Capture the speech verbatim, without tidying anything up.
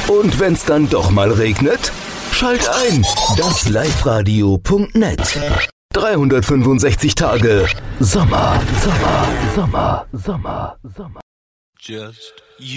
Und wenn's dann doch mal regnet? Schalt ein, das liveradio punkt net. dreihundertfünfundsechzig Tage Sommer, Sommer, Sommer, Sommer, Sommer. Just